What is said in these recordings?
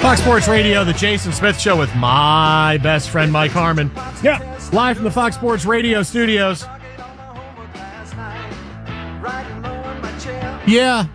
Fox Sports Radio, the Jason Smith Show with my best friend, Mike Harmon. Yeah. Live from the Fox Sports Radio studios. Yeah.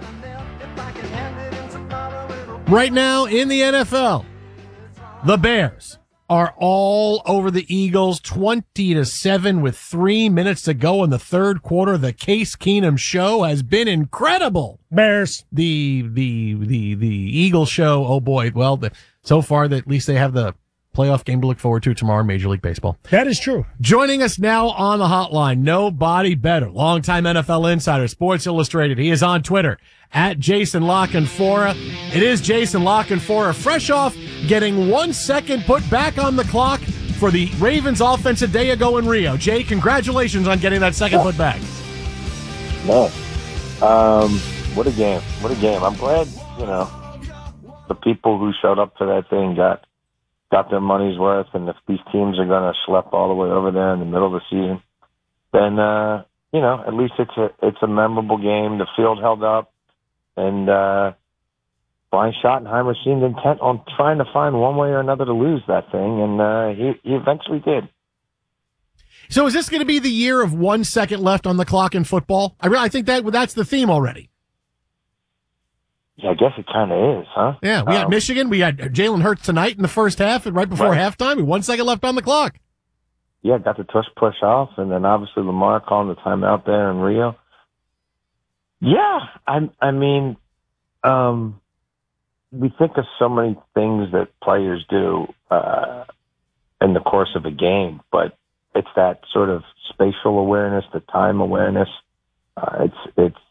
Right now in the NFL, the Bears are all over the Eagles 20-7 with 3 minutes to go in the third quarter. The Case Keenum show has been incredible. Bears. The Eagles show, oh boy. Well, so far at least they have the playoff game to look forward to tomorrow in Major League Baseball. That is true. Joining us now on the hotline, nobody better. Longtime NFL insider, Sports Illustrated. He is on Twitter at Jason La Canfora. It is Jason La Canfora, fresh off getting 1 second put back on the clock for the Ravens offense a day ago in Rio. Jay, congratulations on getting that second put back. No. What a game. What a game. I'm glad, the people who showed up to that thing got their money's worth, and if these teams are going to schlep all the way over there in the middle of the season, then, at least it's a memorable game. The field held up, and Brian Schottenheimer seemed intent on trying to find one way or another to lose that thing, and he eventually did. So is this going to be the year of 1 second left on the clock in football? I think that's the theme already. Yeah, I guess it kind of is, huh? Yeah, we got Michigan. We got Jalen Hurts tonight in the first half, and right before halftime, with 1 second left on the clock. Yeah, got the tush push off, and then obviously Lamar calling the timeout there in Rio. Yeah, I mean, we think of so many things that players do in the course of a game, but it's that sort of spatial awareness, the time awareness. It's